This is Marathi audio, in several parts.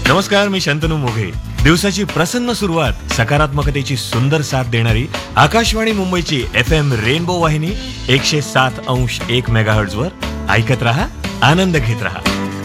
नमस्कार, मी शंतनू मोघे. दिवसाची प्रसन्न सुरुवात सकारात्मकतेची सुंदर साथ देणारी आकाशवाणी मुंबईची FM रेनबो वाहिनी 107.1 मेगाहर्ट्झ वर ऐकत रहा, आनंद घेत रहा.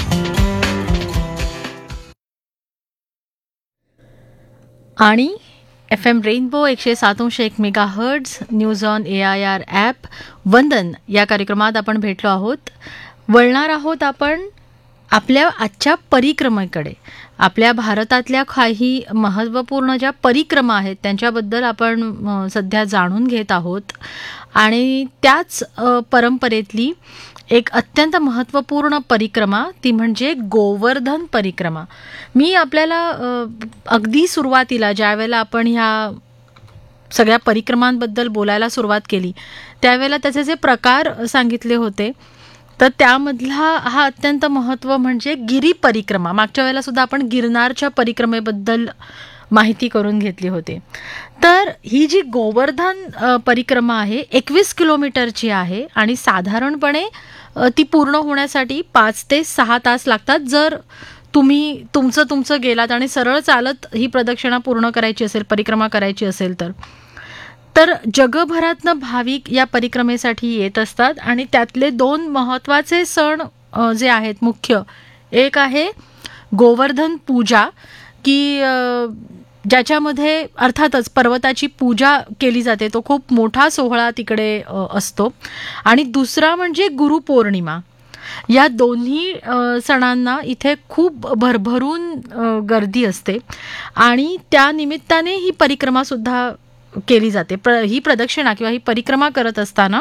आणि FM rainbow 107.1 megahertz news on AIR app वंदन या कार्यक्रमात आपण भेटलो आहोत. वळणार आहोत आपण आपल्या आजच्या परिक्रमेकडे. आपल्या भारतातल्या काही महत्त्वपूर्ण ज्या परिक्रमा आहेत त्यांच्याबद्दल आपण सध्या जाणून घेत आहोत. आणि त्याच परंपरेतली एक अत्यंत महत्त्वपूर्ण परिक्रमा ती म्हणजे गोवर्धन परिक्रमा. मी आपल्याला अगदी सुरुवातीला ज्यावेळेला आपण ह्या सगळ्या परिक्रमांबद्दल बोलायला सुरुवात केली त्यावेळेला त्याचे जे प्रकार सांगितले होते तर त्यामधला हा अत्यंत महत्त्व म्हणजे गिरी परिक्रमा. मागच्या वेळेला सुद्धा आपण गिरनारच्या परिक्रमेबद्दल माहिती करून घेतली होती. तर ही जी गोवर्धन परिक्रमा आहे 21 किलोमीटरची आहे आणि साधारणपणे ती पूर्ण होण्यासाठी 5 ते 6 तास लागतात. जर तुम्ही तुमचं गेलात आणि सरळ चालत ही प्रदक्षिणा पूर्ण करायची असेल, परिक्रमा करायची असेल तर जगभरातनं भाविक या परिक्रमेसाठी येत असतात. आणि त्यातले 2 महत्त्वाचे सण जे आहेत मुख्य, एक आहे गोवर्धन पूजा की ज्याच्यामध्ये अर्थातच पर्वताची पूजा केली जाते, तो खूप मोठा सोहळा तिकडे असतो. आणि दुसरा म्हणजे गुरुपौर्णिमा. या दोन्ही सणांना इथे खूप भरभरून गर्दी असते आणि त्या निमित्ताने ही परिक्रमासुद्धा केली जाते. ही प्रदक्षिणा किंवा ही परिक्रमा करत असताना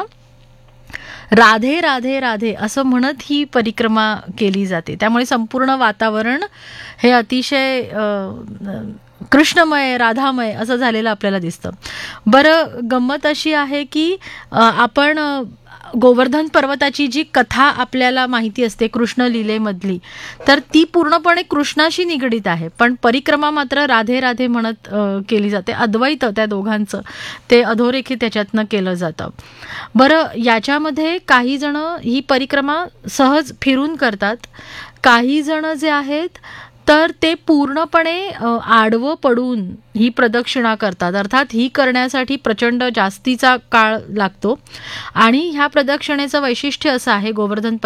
राधे राधे राधे असं म्हणत ही परिक्रमा केली जाते. त्यामुळे संपूर्ण वातावरण हे अतिशय कृष्णमय, राधामय असं झालेलं आपल्याला दिसतं. बरं, गंमत अशी आहे की आपण गोवर्धन पर्वताची जी कथा आपल्याला माहिती असते कृष्ण लीलेमधली, तर ती पूर्णपणे कृष्णाशी निगडीत आहे. पण परिक्रमा मात्र राधे राधे म्हणत केली जाते. अद्वैत त्या दोघांचं ते अधोरेखित त्याच्यातनं केलं जातं. बरं, याच्यामध्ये काही जण ही परिक्रमा सहज फिरून करतात, काही जण जे आहेत तर ते पूर्णपणे आडवं पडून ही प्रदक्षिणा करतात. अर्थात ही करण्यासाठी प्रचंड जास्तीचा काळ लागतो. आणि ह्या प्रदक्षिणेचं वैशिष्ट्य असं आहे गोवर्धन